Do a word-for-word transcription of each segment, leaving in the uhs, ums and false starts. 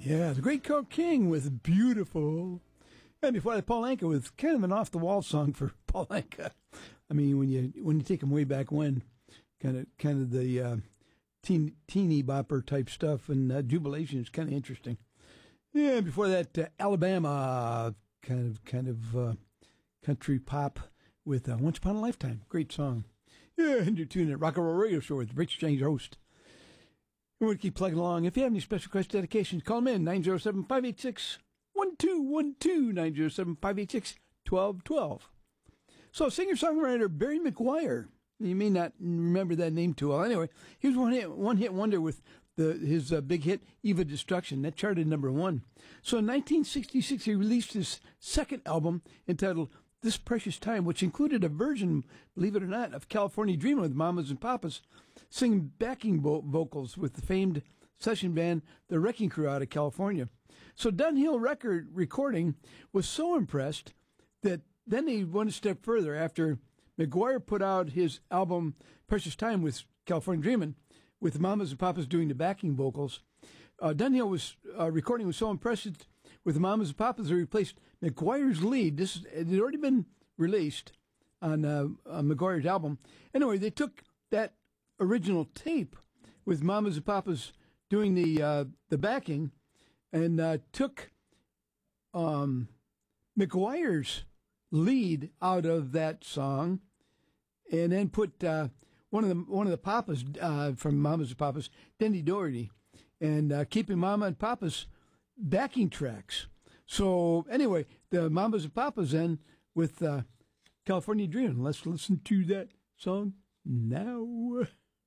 Yeah, the Great Carl King with Beautiful. And before that, Paul Anka with kind of an off-the-wall song for Paul Anka. I mean, when you when you take him way back when, kind of kind of the uh, teen, teeny bopper type stuff, and uh, Jubilation is kind of interesting. Yeah, before that, uh, Alabama, kind of kind of uh, country pop with uh, Once Upon a Lifetime. Great song. Yeah, and you're tuning in Rock and Roll Radio Show with Rich James, your host. We're going to keep plugging along. If you have any special request dedications, call them in, nine oh seven, five eight six, one two one two, nine oh seven, five eight six, one two one two. So singer-songwriter Barry McGuire, you may not remember that name too well. Anyway, he was one hit, one hit wonder with the, his uh, big hit, Eva Destruction. That charted number one. So in nineteen sixty-six, he released his second album entitled This Precious Time, which included a version, believe it or not, of California Dreamin' with Mamas and Papas, singing backing vo- vocals with the famed session band The Wrecking Crew out of California. So Dunhill Record Recording was so impressed that then they went a step further. After McGuire put out his album Precious Time with California Dreamin', with Mamas and Papas doing the backing vocals, uh, Dunhill was uh, recording was so impressed with Mamas and Papas they replaced McGuire's lead. This it had already been released on uh, uh, McGuire's album. Anyway, they took that original tape with Mamas and Papas doing the uh, the backing, and uh, took um, McGuire's lead out of that song, and then put uh, one of the one of the Papas uh, from Mamas and Papas, Denny Doherty, and uh, keeping Mama and Papa's backing tracks. So anyway, the Mamas and Papas then with uh, California Dreamin'. Let's listen to that song now.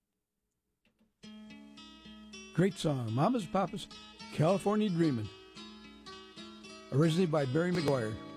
Great song, Mamas and Papas, California Dreamin'. Originally by Barry McGuire.